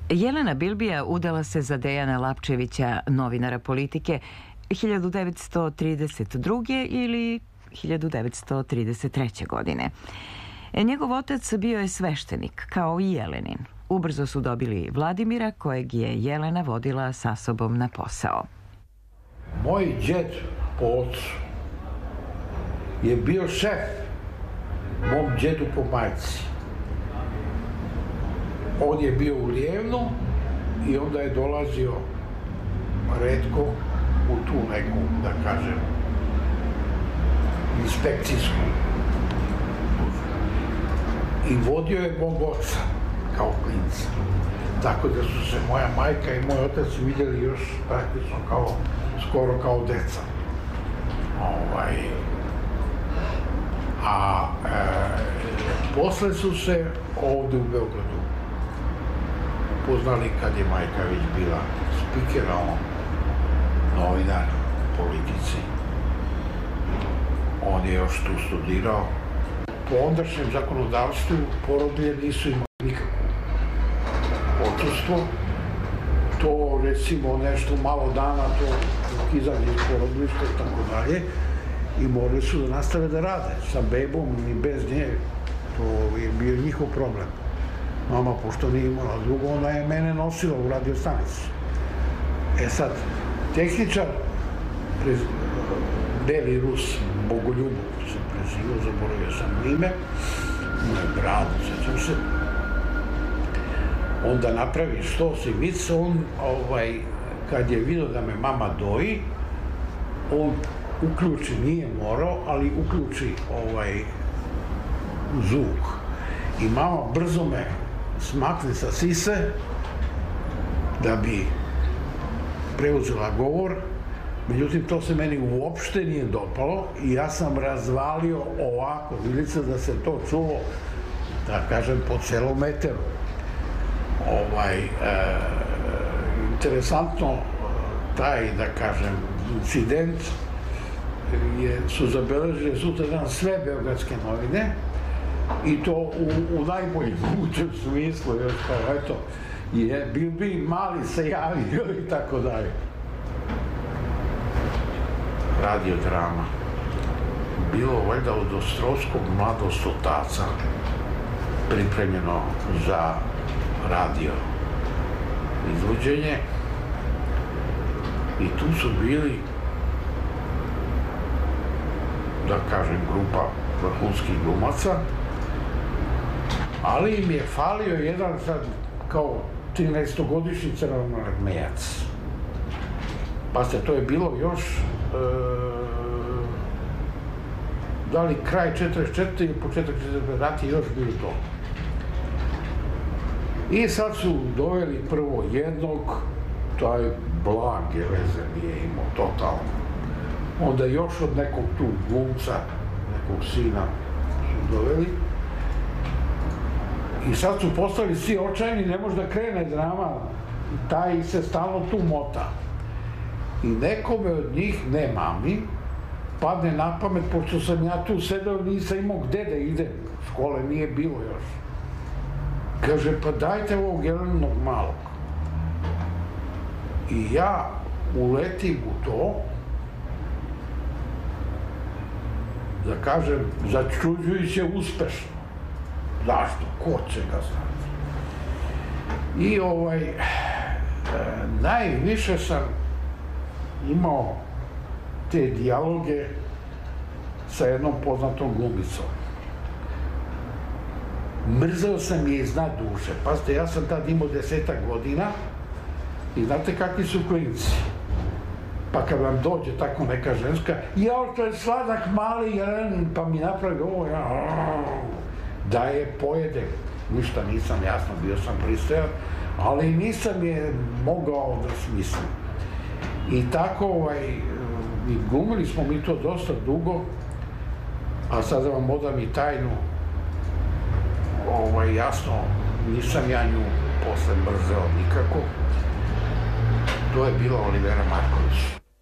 Jelena Bilbija udala se za Dejana Lapčevića, novinara politike, 1932. ili 1933. godine. Njegov otac bio je sveštenik, kao i Jelenin. Ubrzo su dobili Vladimira, kojeg je Jelena vodila sa sobom na posao. Moj džed po ocu je bio šef mom džedu po majci. On je bio u Lijevnu i onda je dolazio retko u tu neku, da kažem, inspekcijsku. I vodio je mog oca kao klinca. Tako da su se moja majka i moj otac vidjeli još praktično skoro kao deca. Posle su se ovde u Beogradu upoznali kad je majka već bila spiker, a on novinar u politici. On je još tu studirao. Po ondašnjem zakonodavstvu porodilje nisu imali nikakvo odsustvo. To, recimo, nešto malo dana, to izađe iz porodilišta i tako dalje. I morali su da nastave da rade sa bebom i bez nje. To je bio njihov problem. Mama, pošto nije imala drugo, ona je mene nosila u radiostanici. E sad, tehničar, Beli Rus, Bogoljubov se prezivao, zaboravio sam ime, moj brat, sećam se. Onda napravi štos i vic, on, kad je vidio da me mama doji, on uključi, nije morao, ali uključi zvuk. I mama brzo me smakne sa sise da bi preuzela govor. Međutim, to se meni uopšte nije dopalo i ja sam razvalio ovako vilice da se to čulo, da kažem, po celom meteru. Interesantno, taj, da kažem, incident su zabeležili sutradan sve beogradske novine i to u najboljem mogućem smislu, još kao, eto, je Bilbi mali se javio i tako dalje. Radiodrama. Bilo valjda od Ostrovskog Mladost otaca pripremljeno za radio izvođenje i tu su bili, da kažem, grupa vrhunskih glumaca, ali im je falio jedan sad kao 13-godišnji crvenoarmejac. Pazite, to je bilo još da li kraj 44. ili početak 45. rat je još bilo to. I sad su doveli prvo jednog, taj blage veze nije imao totalno. Onda još od nekog tu glumca, nekog sina su doveli. I sad su postali svi očajni, ne može da krene drama, taj se stalno tu mota. I nekome od njih, ne mami, padne na pamet, pošto sam ja tu sedao, nisam imao gde da idem, škole nije bilo još. Kaže, pa dajte ovog Jelenog malog. I ja uletim u to, da kažem, začuđujuće uspešno. Zašto? Ko će ga znati? I najviše sam imao te dijaloge sa jednom poznatom glumicom. Mrzeo sam je iz dna duše. Pazite, ja sam tad imao 10-ak godina i znate kakvi su klinci. Pa kad vam dođe tako neka ženska, jao, to je sladak mali Jelenin, pa mi napravi ovo, da je pojedem. Ništa nisam, jasno, bio sam pristojan, ali nisam je mogao da smislim. I tako, glumili smo mi to dosta dugo, a sad da vam odam i tajnu, jasno, nisam ja nju posle mrzeo nikako. To je bila Olivera Marković.